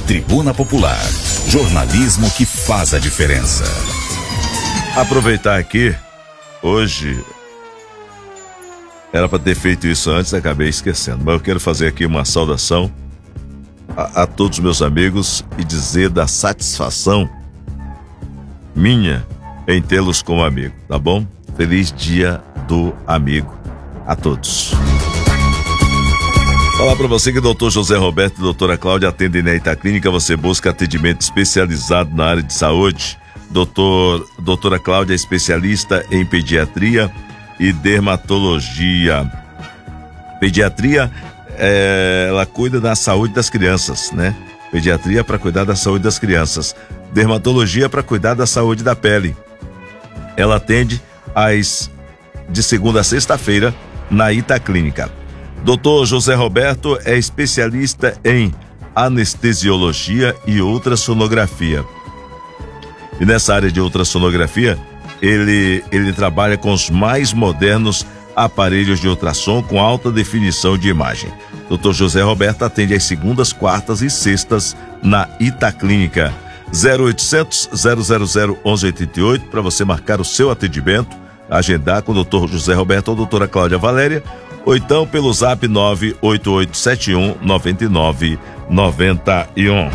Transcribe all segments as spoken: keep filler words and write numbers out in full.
Tribuna Popular, jornalismo que faz a diferença. Aproveitar aqui, hoje, era para ter feito isso antes, acabei esquecendo, mas eu quero fazer aqui uma saudação a, a todos os meus amigos e dizer da satisfação minha em tê-los como amigo, tá bom? Feliz Dia do Amigo a todos. Falar para você que o doutor José Roberto e a doutora Cláudia atendem na Itaclínica. Você busca atendimento especializado na área de saúde. Doutor, doutora Cláudia é especialista em pediatria e dermatologia. Pediatria, é, ela cuida da saúde das crianças, né? Pediatria para cuidar da saúde das crianças. Dermatologia para cuidar da saúde da pele. Ela atende às de segunda a sexta-feira na Itaclínica. doutor José Roberto é especialista em anestesiologia e ultrassonografia. E nessa área de ultrassonografia, ele, ele trabalha com os mais modernos aparelhos de ultrassom com alta definição de imagem. doutor José Roberto atende às segundas, quartas e sextas na Itaclínica. zero oitocentos, zero zero zero, onze oitenta e oito para você marcar o seu atendimento, agendar com o doutor José Roberto ou a doutora Cláudia Valéria, ou então pelo zap nove oito oito sete um nove nove nove um.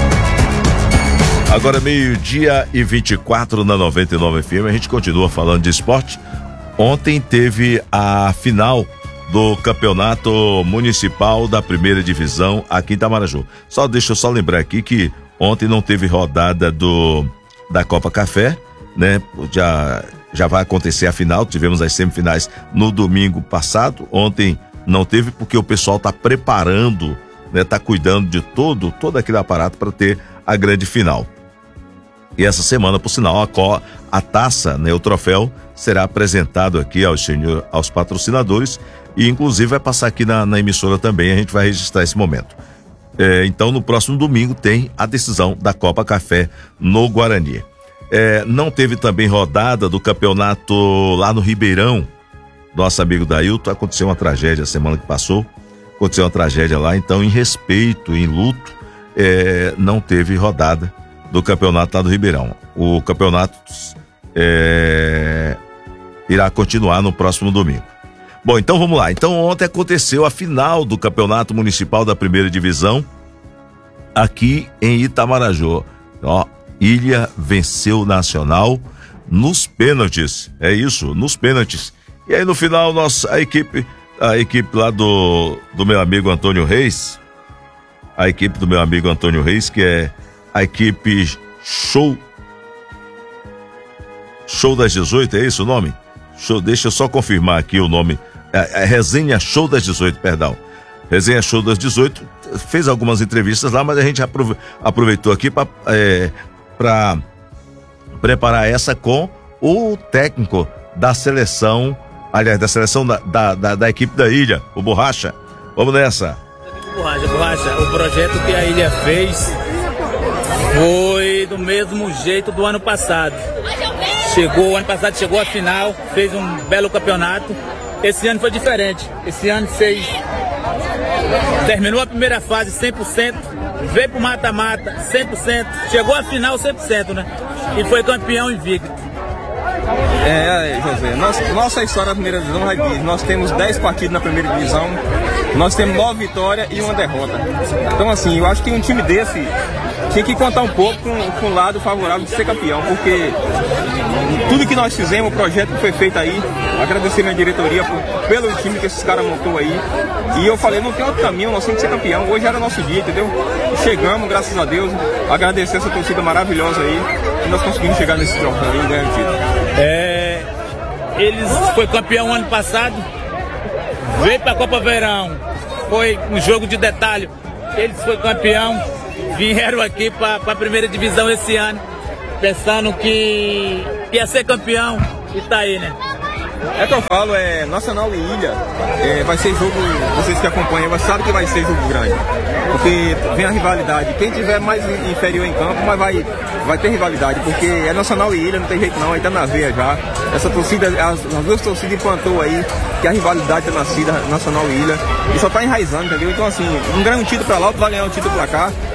Agora meio-dia e vinte e quatro na noventa e nove F M, a gente continua falando de esporte. Ontem teve a final do Campeonato Municipal da Primeira Divisão aqui em Itamaraju. Só deixa eu só lembrar aqui que ontem não teve rodada do da Copa Café, né? Já já vai acontecer a final, tivemos as semifinais no domingo passado. Ontem não teve porque o pessoal tá preparando, né? Tá cuidando de todo, todo aquele aparato para ter a grande final. E essa semana, por sinal, a, co, a taça, né, o troféu, será apresentado aqui aos, senhor, aos patrocinadores e inclusive vai passar aqui na, na emissora também, a gente vai registrar esse momento. É, então, no próximo domingo tem a decisão da Copa Café no Guarani. É, não teve também rodada do campeonato lá no Ribeirão, nosso amigo Dailton. Aconteceu uma tragédia a semana que passou, aconteceu uma tragédia lá, então em respeito, em luto, é, não teve rodada do campeonato lá do Ribeirão. O campeonato é, irá continuar no próximo domingo. Bom, então vamos lá. Então ontem aconteceu a final do Campeonato Municipal da Primeira Divisão aqui em Itamaraju. Ó, Ilha venceu o Nacional nos pênaltis. É isso, nos pênaltis. E aí no final nossa, a equipe, a equipe lá do, do meu amigo Antônio Reis, a equipe do meu amigo Antônio Reis, que é a equipe Show Show das dezoito, é isso o nome? Show, deixa eu só confirmar aqui o nome. É, é Resenha Show das dezoito, perdão. Resenha Show das dezoito, fez algumas entrevistas lá, mas a gente aproveitou aqui para é, para preparar essa com o técnico da seleção, aliás, da seleção da, da, da, da equipe da Ilha, o Borracha. Vamos nessa. Borracha, Borracha, o projeto que a Ilha fez foi do mesmo jeito do ano passado. Chegou, o ano passado chegou à final, fez um belo campeonato. Esse ano foi diferente. Esse ano fez, terminou a primeira fase cem por cento, veio pro mata-mata cem por cento, chegou à final cem por cento, né? E foi campeão invicto. É, José, nossa, nossa história da primeira divisão vai dizer, nós temos dez partidas na primeira divisão, nós temos nove vitórias e uma derrota. Então assim, eu acho que um time desse tinha que contar um pouco com, com o lado favorável de ser campeão, porque tudo que nós fizemos, o projeto que foi feito aí, agradecer minha diretoria por, pelo time que esses caras montou aí. E eu falei, não tem outro caminho, nós temos que ser campeão. Hoje era nosso dia, entendeu? Chegamos, graças a Deus, agradecer essa torcida maravilhosa aí, e nós conseguimos chegar nesse troféu aí e ganhar o título. É, eles foi campeão ano passado, veio pra Copa Verão, foi um jogo de detalhe, eles foi campeão, vieram aqui pra, pra primeira divisão esse ano, pensando que ia ser campeão e tá aí, né? É que eu falo, é Nacional e Ilha, é, vai ser jogo, vocês que acompanham, sabem que vai ser jogo grande, porque vem a rivalidade, quem tiver mais inferior em campo, mas vai, vai ter rivalidade, porque é Nacional e Ilha, não tem jeito não, aí tá na veia já, essa torcida, as, as duas torcidas implantou aí, que a rivalidade tá nascida, Nacional e Ilha, e só tá enraizando, entendeu? Então assim, um ganha um título pra lá, outro vai ganhar um título pra cá,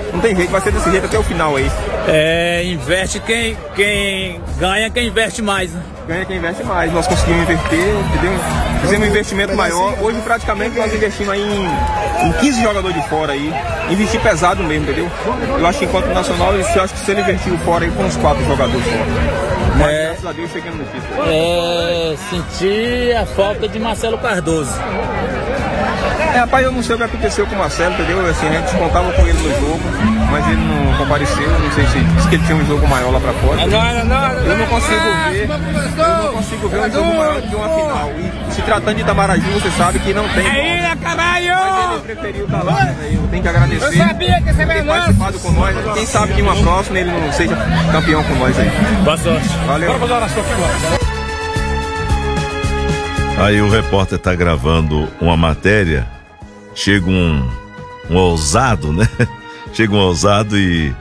não tem jeito, vai ser desse jeito até o final aí. É, investe quem, quem ganha, quem investe mais, né? Ganha quem investe mais. Nós conseguimos inverter, entendeu? Fizemos um investimento maior. Hoje, praticamente, nós investimos aí em, em quinze jogadores de fora aí. Investir pesado mesmo, entendeu? Eu acho que enquanto nacional, eu acho que se ele investiu fora aí, com uns quatro jogadores fora. Mas, é, graças a Deus, chegamos no título. É, senti a falta de Marcelo Cardoso. É, rapaz, eu não sei o que aconteceu com o Marcelo, entendeu? Assim, a gente contava com ele no jogo, mas ele não compareceu. Não sei se disse que ele tinha um jogo maior lá pra fora. Eu não consigo ver, eu não consigo ver um jogo maior que uma final. E se tratando de Itamaraju, você sabe que não tem. Aí, caralho! Mas ele preferiu estar lá, né? Eu tenho que agradecer. Eu sabia que esse é ter participado com nós. Quem sabe que uma próxima ele não seja campeão com nós aí. Boa sorte. Valeu. Aí o repórter tá gravando uma matéria, chega um, um ousado, né? Chega um ousado e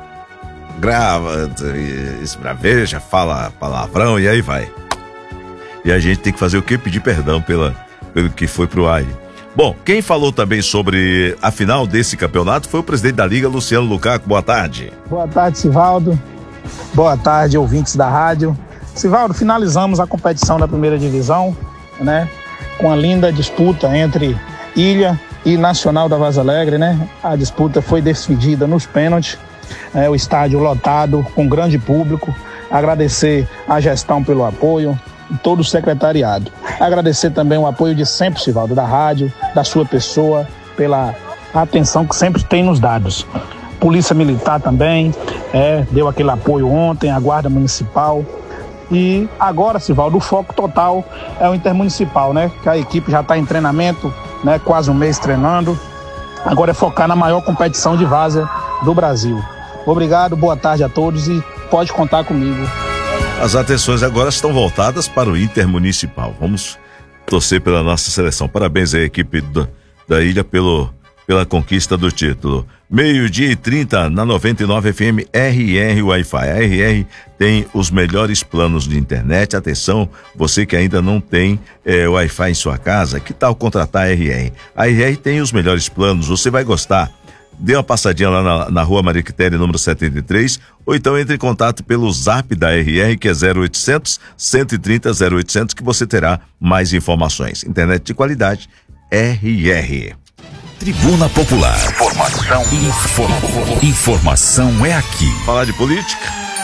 grava, e esbraveja, fala palavrão e aí vai. E a gente tem que fazer o quê? Pedir perdão pela, pelo que foi pro ar. Bom, quem falou também sobre a final desse campeonato foi o presidente da Liga, Luciano Lukaku. Boa tarde. Boa tarde, Sivaldo. Boa tarde, ouvintes da rádio. Sivaldo, finalizamos a competição da primeira divisão, né? Com a linda disputa entre Ilha e Nacional da Vaz Alegre, né? A disputa foi decidida nos pênaltis, é, o estádio lotado, com grande público. Agradecer a gestão pelo apoio, todo o secretariado. Agradecer também o apoio de sempre, Sivaldo, da rádio, da sua pessoa, pela atenção que sempre tem nos dados. Polícia Militar também, é, deu aquele apoio ontem, a Guarda Municipal. E agora, Sivaldo, o foco total é o Intermunicipal, né? Que a equipe já está em treinamento, né? Quase um mês treinando. Agora é focar na maior competição de várzea do Brasil. Obrigado, boa tarde a todos e pode contar comigo. As atenções agora estão voltadas para o Intermunicipal. Vamos torcer pela nossa seleção. Parabéns à equipe do, da Ilha pelo, pela conquista do título. Meio-dia e trinta na noventa e nove F M R R Wi-Fi. A R R tem os melhores planos de internet. Atenção, você que ainda não tem é, Wi-Fi em sua casa, que tal contratar a R R? A R R tem os melhores planos, você vai gostar. Dê uma passadinha lá na, na rua Mariquitéria, número setenta e três, ou então entre em contato pelo zap da R R, que é zero oitocentos, cento e trinta, zero oitocentos, que você terá mais informações. Internet de qualidade, R R. Tribuna Popular. Informação. Inform... Informação é aqui. Falar de política?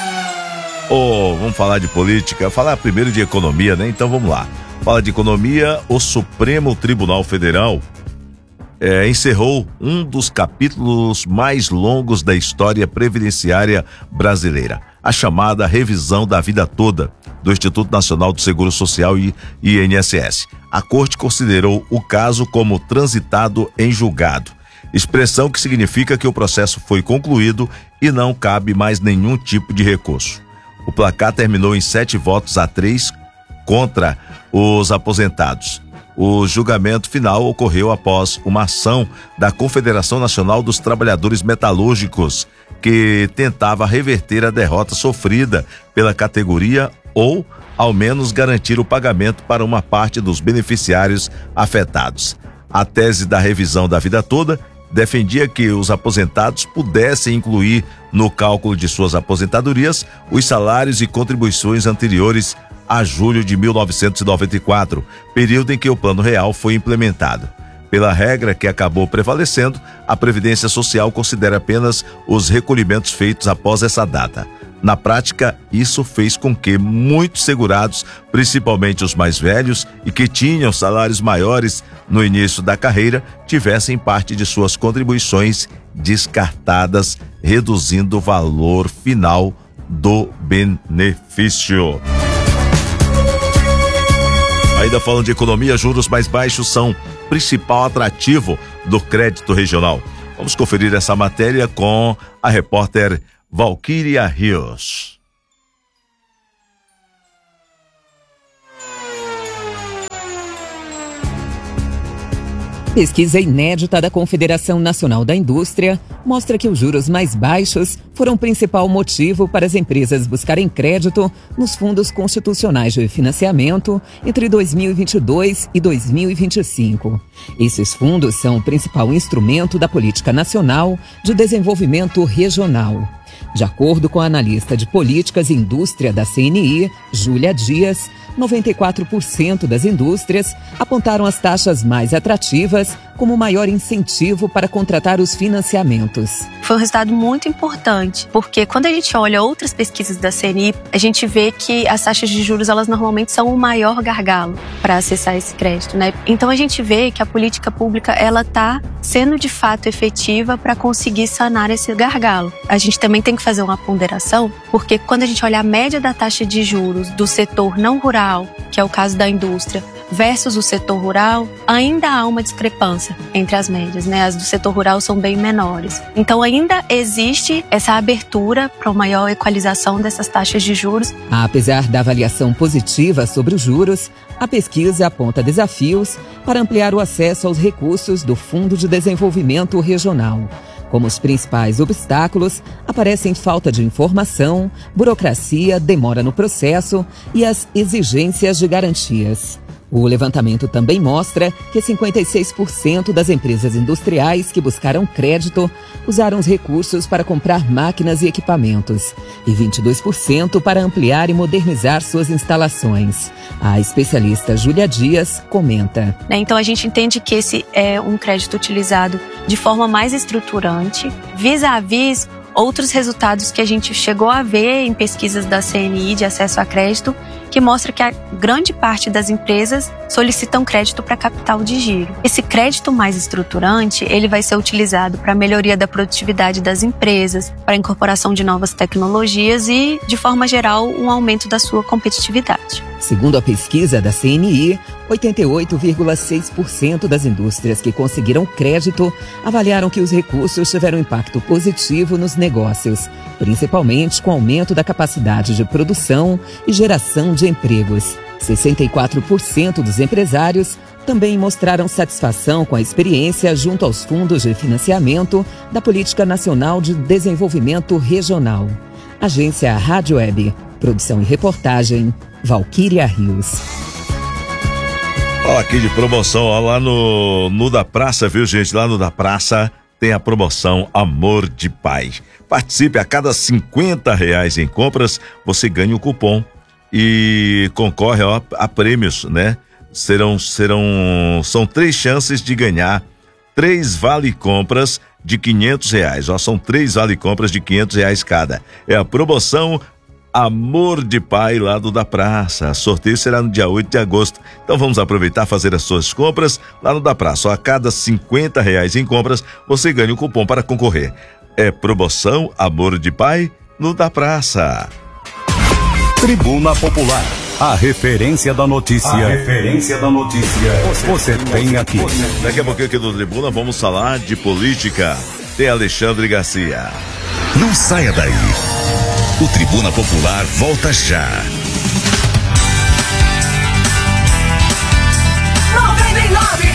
Ou oh, vamos falar de política? Falar primeiro de economia, né? Então vamos lá. Fala de economia, o Supremo Tribunal Federal É, encerrou um dos capítulos mais longos da história previdenciária brasileira, a chamada revisão da vida toda do Instituto Nacional do Seguro Social e I N S S. A Corte considerou o caso como transitado em julgado, expressão que significa que o processo foi concluído e não cabe mais nenhum tipo de recurso. O placar terminou em sete votos a três contra os aposentados. O julgamento final ocorreu após uma ação da Confederação Nacional dos Trabalhadores Metalúrgicos, que tentava reverter a derrota sofrida pela categoria ou, ao menos, garantir o pagamento para uma parte dos beneficiários afetados. A tese da revisão da vida toda defendia que os aposentados pudessem incluir no cálculo de suas aposentadorias os salários e contribuições anteriores a julho de mil novecentos e noventa e quatro, período em que o Plano Real foi implementado. Pela regra que acabou prevalecendo, a Previdência Social considera apenas os recolhimentos feitos após essa data. Na prática, isso fez com que muitos segurados, principalmente os mais velhos e que tinham salários maiores no início da carreira, tivessem parte de suas contribuições descartadas, reduzindo o valor final do benefício. Ainda falando de economia, juros mais baixos são o principal atrativo do crédito regional. Vamos conferir essa matéria com a repórter Valquíria Rios. Pesquisa inédita da Confederação Nacional da Indústria mostra que os juros mais baixos foram o principal motivo para as empresas buscarem crédito nos fundos constitucionais de financiamento entre dois mil e vinte e dois e dois mil e vinte e cinco. Esses fundos são o principal instrumento da Política Nacional de Desenvolvimento Regional. De acordo com a analista de Políticas e Indústria da C N I, Júlia Dias, noventa e quatro por cento das indústrias apontaram as taxas mais atrativas como o maior incentivo para contratar os financiamentos. Foi um resultado muito importante, porque quando a gente olha outras pesquisas da C N I, a gente vê que as taxas de juros, elas normalmente são o maior gargalo para acessar esse crédito, né? Então a gente vê que a política pública, ela está sendo de fato efetiva para conseguir sanar esse gargalo. A gente também tem que fazer uma ponderação, porque quando a gente olha a média da taxa de juros do setor não rural, que é o caso da indústria, versus o setor rural, ainda há uma discrepância entre as médias, né? As do setor rural são bem menores. Então ainda existe essa abertura para uma maior equalização dessas taxas de juros. Apesar da avaliação positiva sobre os juros, a pesquisa aponta desafios para ampliar o acesso aos recursos do Fundo de Desenvolvimento Regional. Como os principais obstáculos, aparecem falta de informação, burocracia, demora no processo e as exigências de garantias. O levantamento também mostra que cinquenta e seis por cento das empresas industriais que buscaram crédito usaram os recursos para comprar máquinas e equipamentos e vinte e dois por cento para ampliar e modernizar suas instalações. A especialista Júlia Dias comenta. Então a gente entende que esse é um crédito utilizado de forma mais estruturante, vis-à-vis outros resultados que a gente chegou a ver em pesquisas da C N I de acesso a crédito, que mostra que a grande parte das empresas solicitam crédito para capital de giro. Esse crédito mais estruturante, ele vai ser utilizado para a melhoria da produtividade das empresas, para a incorporação de novas tecnologias e, de forma geral, um aumento da sua competitividade. Segundo a pesquisa da C N I, oitenta e oito vírgula seis por cento das indústrias que conseguiram crédito avaliaram que os recursos tiveram impacto positivo nos negócios, principalmente com o aumento da capacidade de produção e geração de empregos. sessenta e quatro por cento dos empresários também mostraram satisfação com a experiência junto aos fundos de financiamento da Política Nacional de Desenvolvimento Regional. Agência Rádio Web. Produção e reportagem, Valquíria Rios. Ó, aqui de promoção, ó, lá no, no da Praça, viu, gente? Lá no da Praça tem a promoção Amor de Pai. Participe, a cada cinquenta reais em compras, você ganha o cupom e concorre, ó, a prêmios, né? Serão, serão, são três chances de ganhar três vale-compras de quinhentos reais. Ó, são três vale-compras de quinhentos reais cada. É a promoção Amor de Pai lá do da Praça. Sorteio será no dia oito de agosto. Então vamos aproveitar, fazer as suas compras lá no da Praça. Ó, a cada cinquenta reais em compras, você ganha o cupom para concorrer. É promoção Amor de Pai no da Praça. Tribuna Popular, a referência da notícia. A referência da notícia. Você, você tem aqui. Daqui a pouquinho aqui do Tribuna vamos falar de política. Tem Alexandre Garcia. Não saia daí. O Tribuna Popular volta já. noventa e nove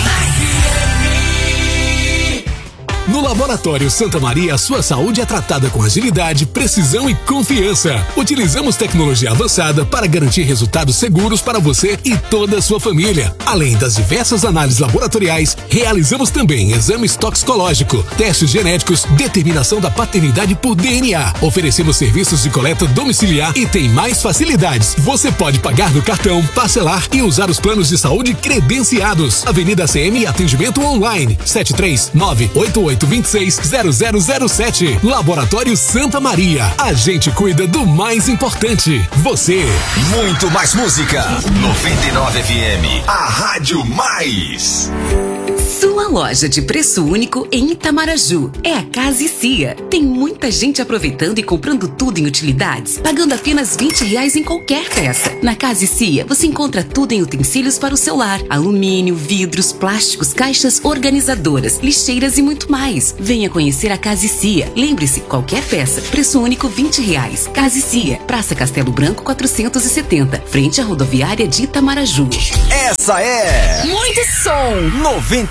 No Laboratório Santa Maria, sua saúde é tratada com agilidade, precisão e confiança. Utilizamos tecnologia avançada para garantir resultados seguros para você e toda a sua família. Além das diversas análises laboratoriais, realizamos também exames toxicológicos, testes genéticos, determinação da paternidade por D N A. Oferecemos serviços de coleta domiciliar e tem mais facilidades. Você pode pagar no cartão, parcelar e usar os planos de saúde credenciados. Avenida C M, atendimento online, sete três nove oito oito dois seis zero zero zero sete. Laboratório Santa Maria. A gente cuida do mais importante, você. Muito mais música. noventa e nove F M. A Rádio Mais. Sua loja de preço único em Itamaraju é a Casa e Cia. Tem muita gente aproveitando e comprando tudo em utilidades, pagando apenas vinte reais em qualquer peça. Na Casa e Cia você encontra tudo em utensílios para o seu lar: alumínio, vidros, plásticos, caixas organizadoras, lixeiras e muito mais. Venha conhecer a Casa e Cia. Lembre-se, qualquer peça, preço único vinte reais. Casa e Cia, Praça Castelo Branco quatrocentos e setenta, frente à rodoviária de Itamaraju. Essa é muito som. noventa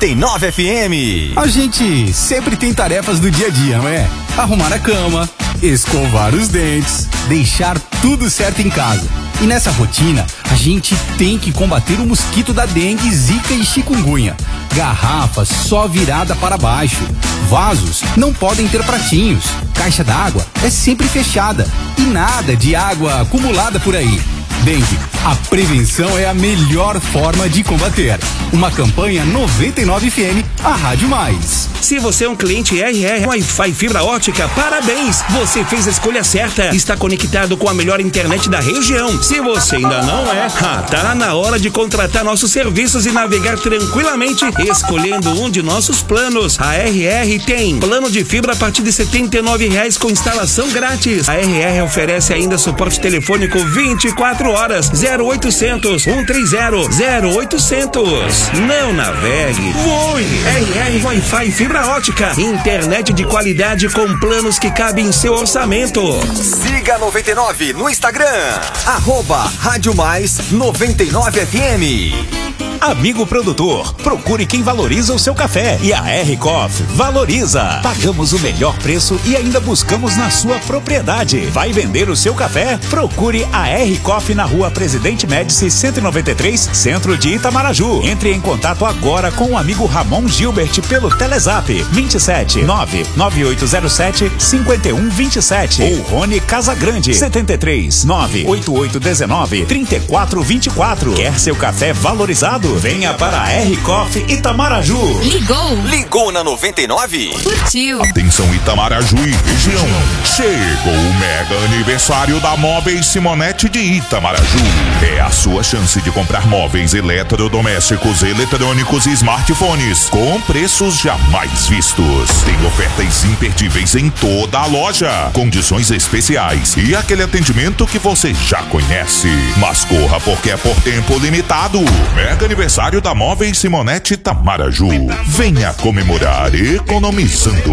noventa e nove F M. A gente sempre tem tarefas do dia a dia, não é? Arrumar a cama, escovar os dentes, deixar tudo certo em casa. E nessa rotina, a gente tem que combater o mosquito da dengue, zika e chikungunya. Garrafas só virada para baixo. Vasos não podem ter pratinhos. Caixa d'água é sempre fechada. E nada de água acumulada por aí. Dengue, a prevenção é a melhor forma de combater. Uma campanha noventa e nove F M, a Rádio Mais. Se você é um cliente R R Wi-Fi fibra ótica, parabéns! Você fez a escolha certa. Está conectado com a melhor internet da região. Se você ainda não é, ah, tá na hora de contratar nossos serviços e navegar tranquilamente escolhendo um de nossos planos. A R R tem plano de fibra a partir de setenta e nove reais com instalação grátis. A R R oferece ainda suporte telefônico vinte e quatro horas. zero oitocentos, cento e trinta, zero oitocentos. Não navegue, voe. R R Wi-Fi fibra ótica, internet de qualidade com planos que cabem em seu orçamento. Siga noventa e nove no Instagram, arroba Rádio Mais noventa e nove F M. Amigo produtor, procure quem valoriza o seu café. E a R Coffee valoriza. Pagamos o melhor preço e ainda buscamos na sua propriedade. Vai vender o seu café? Procure a R Coffee na rua Presidente Médici cento e noventa e três, centro de Itamaraju. Entre em contato agora com o amigo Ramon Gilbert pelo Telezap vinte e sete, nove nove oito zero sete, cinco um dois sete ou Rony Casagrande setenta e três, nove oito oito um nove, três quatro dois quatro. Quer seu café valorizado? Venha para a R Coffee Itamaraju. Ligou. Ligou na noventa e nove. Curtiu. Atenção Itamaraju e região. Chegou o mega aniversário da Móveis Simonetti de Itamaraju. É a sua chance de comprar móveis eletrodomésticos, eletrônicos e smartphones com preços jamais vistos. Tem ofertas imperdíveis em toda a loja, condições especiais e aquele atendimento que você já conhece. Mas corra porque é por tempo limitado. Mega aniversário da Móveis Simonetti Itamaraju. Venha comemorar economizando.